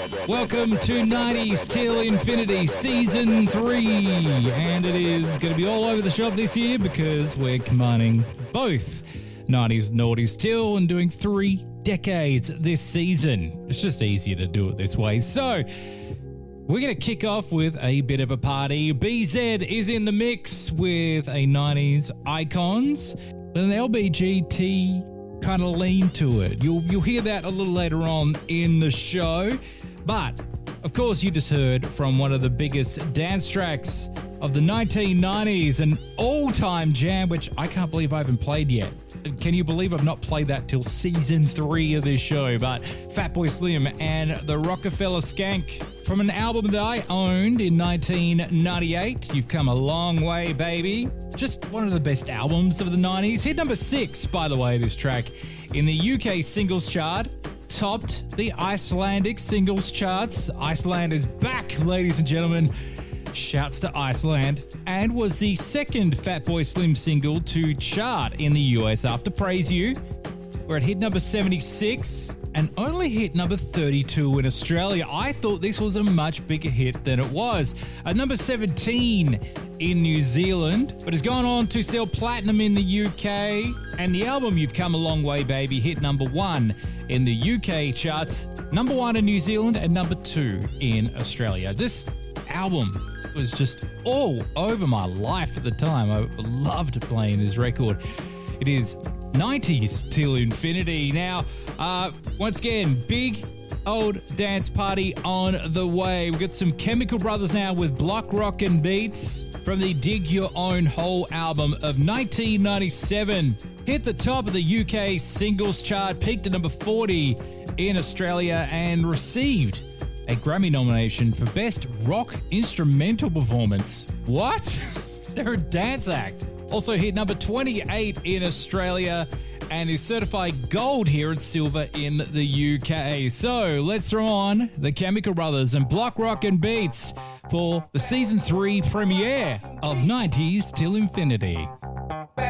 Welcome to 90s Till Infinity Season 3, and it is going to be all over the shop this year because we're combining both 90s and noughties till and doing 3 decades this season. It's just easier to do it this way. So, we're going to kick off with a bit of a party. BZ is in the mix with a 90s icons, with an LBGT kind of lean to it. You'll hear that a little later on in the show. But, of course, you just heard from one of the biggest dance tracks of the 1990s, an all-time jam, which I can't believe I haven't played yet. Can you believe I've not played that till Season 3 of this show? But Fatboy Slim and the Rockefeller Skank from an album that I owned in 1998. You've come a long way, baby. Just one of the best albums of the 90s. Hit number 6, by the way, this track, in the UK singles chart. Topped the Icelandic singles charts. Iceland is back, ladies and gentlemen. Shouts to Iceland. And was the second Fatboy Slim single to chart in the US after Praise You, where it hit number 76 and only hit number 32 in Australia. I thought this was a much bigger hit than it was. At number 17 in New Zealand, but has gone on to sell platinum in the UK. And the album You've Come a Long Way, Baby hit number 1 in the UK charts, number 1 in New Zealand and number 2 in Australia. This album was just all over my life at the time. I loved playing this record. It is 90s Till Infinity. Now, once again, big old dance party on the way. We've got some Chemical Brothers now with Block Rockin' Beats from the Dig Your Own Hole album of 1997. Hit the top of the UK singles chart, peaked at number 40 in Australia, and received a Grammy nomination for Best Rock Instrumental Performance. What? They're a dance act. Also hit number 28 in Australia and is certified gold here and silver in the UK. So let's throw on the Chemical Brothers and Block Rockin' Beats for the Season 3 premiere of 90s Till Infinity.